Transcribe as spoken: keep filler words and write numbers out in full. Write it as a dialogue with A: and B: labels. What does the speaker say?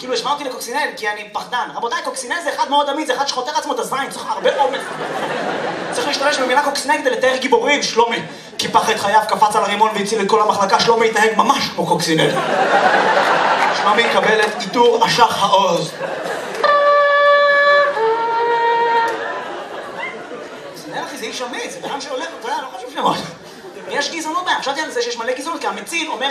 A: כאילו השווה אותי לקוקסינל, כי אני פחדן. רבותיי, קוקסינל זה אחד מאוד אמיץ, זה אחד שחותר עצמו את הזין, צריך הרבה אומץ. צריך להשתמש במילה קוקסינל כדי לתאר גיבורים, שלומי. קיפח את חייו, קפץ על הרימון והציל את כל המחלקה, שלומי התנהג ממש כמו קוקסינל. שלומי יקבל את עיטור אשח העוז. קוקסינל אחי, זה איש אמיץ, זה בן שהולך, אתה יודע, לא חושב שמות. יש גזענות בהם, חשבתי על זה שיש מלא גזענות, כי המציל אומר